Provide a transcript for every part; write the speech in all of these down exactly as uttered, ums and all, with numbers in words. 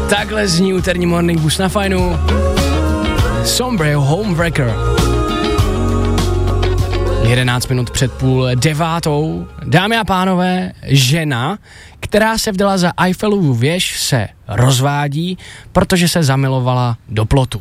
Takhle zní úterní Morning Boost na Fajnu. Sombre Homewrecker. jedenáct minut před půl devátou. Dámy a pánové, žena, která se vdala za Eiffelovu věž, se rozvádí, protože se zamilovala do plotu.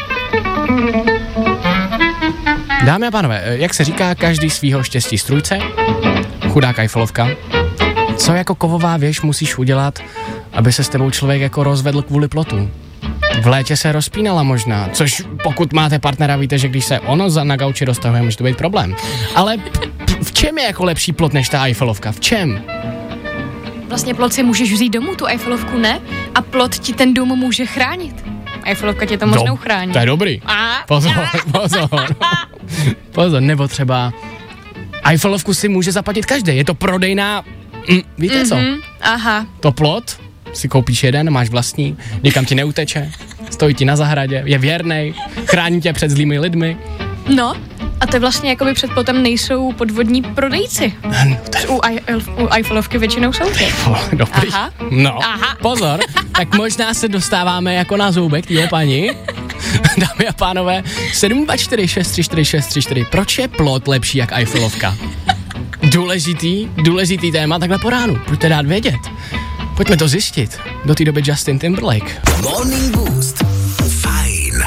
Dámy a pánové, jak se říká, každý svýho štěstí strůjce, chudák Eiffelovka. Co jako kovová věž musíš udělat, aby se s tebou člověk jako rozvedl kvůli plotu? V létě se rozpínala možná, což pokud máte partnera, víte, že když se ono za na gauči roztahuje, může to být problém. Ale v čem je jako lepší plot než ta Eiffelovka? V čem? Vlastně plot si můžeš vzít domů, tu Eiffelovku ne, a plot ti ten dům může chránit. Eiffelovka tě to možná uchrání. To je dobrý. A? Pozor, pozor. Pozor, nebo třeba Eiffelovku si může zaplatit každý, je to prodejná, mm, víte mm-hmm. co? Aha. To plot, si koupíš jeden, máš vlastní, nikam ti neuteče, stojí ti na zahradě, je věrnej, chrání tě před zlými lidmi. No, a to vlastně jakoby před plotem nejsou podvodní prodejci. No, u, u Eiffelovky většinou jsou ty. Dobrý. Aha. No, Aha. Pozor, tak možná se dostáváme jako na zoubek, jo paní? Dámy a pánové, sedm dva čtyři šest tři čtyři šest tři čtyři. Proč je plot lepší jak Eiffelovka? Důležitý, důležitý téma takhle po ránu, pojďte dát vědět. Pojďme to zjistit. Do té doby Justin Timberlake. Morning Boost. Fajn.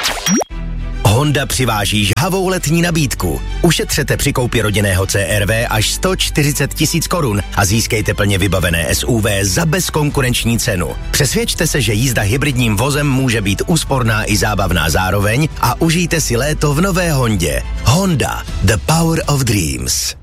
Honda přiváží žhavou letní nabídku. Ušetřete při koupi rodinného C R V až sto čtyřicet tisíc korun a získejte plně vybavené S U V za bezkonkurenční cenu. Přesvědčte se, že jízda hybridním vozem může být úsporná i zábavná zároveň a užijte si léto v nové Hondě. Honda. The Power of Dreams.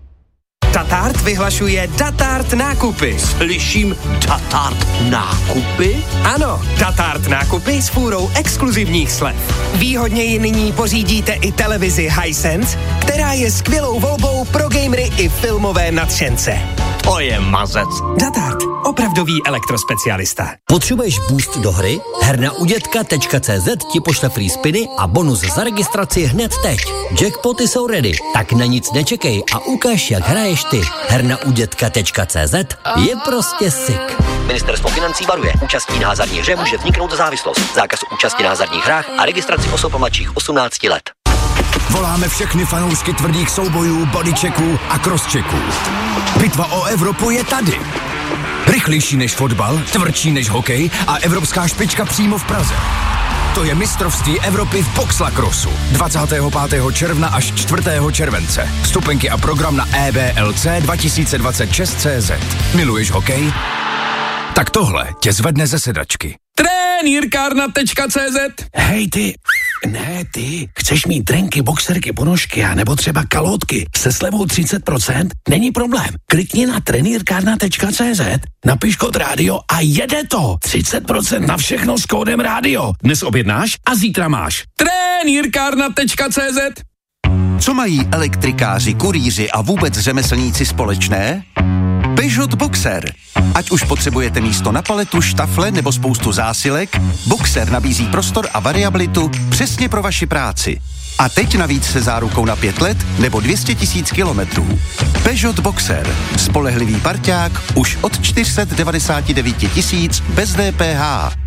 Tatart vyhlašuje Datart nákupy. Slyším Datart nákupy? Ano, Datart nákupy s fůrou exkluzivních slev. Výhodněji nyní pořídíte i televizi Hisense, která je skvělou volbou pro gamery i filmové nadšence. To je mazec. Datart, opravdový elektrospecialista. Potřebuješ boost do hry? Hernaudětka tečka cé zet ti pošle free spiny a bonus za registraci hned teď. Jackpoty jsou ready, tak na nic nečekej a ukáž, jak hraješ ty. Hernaudětka tečka cé zet je prostě sick. Ministerstvo financí varuje. Účastí na hazardní hře může vzniknout závislost. Zákaz účasti na hazardních hrách a registraci osob mladších osmnácti let. Voláme všechny fanoušky tvrdých soubojů, bodychecků a crosschecků. Bitva o Evropu je tady. Rychlejší než fotbal, tvrdší než hokej a evropská špička přímo v Praze. To je mistrovství Evropy v boxlacrossu. dvacátého pátého června až čtvrtého července. Vstupenky a program na e b l c dva tisíce dvacet šest tečka cé zet. Miluješ hokej? Tak tohle tě zvedne ze sedačky. Trenýrkárna tečka cé zet. Hej ty, ne ty, chceš mít trenky, boxerky, ponožky a nebo třeba kalhotky se slevou třicet procent? Není problém. Klikni na trenýrkárna tečka cé zet, napiš kód rádio a jede to. třicet procent na všechno s kódem rádio. Dnes objednáš a zítra máš. Trenýrkárna tečka cé zet. Co mají elektrikáři, kurýři a vůbec řemeslníci společné? Peugeot Boxer. Ať už potřebujete místo na paletu, štafle nebo spoustu zásilek, Boxer nabízí prostor a variabilitu přesně pro vaši práci. A teď navíc se zárukou na pět let nebo dvě stě tisíc kilometrů. Peugeot Boxer. Spolehlivý parťák už od čtyři sta devadesát devět tisíc bez D P H.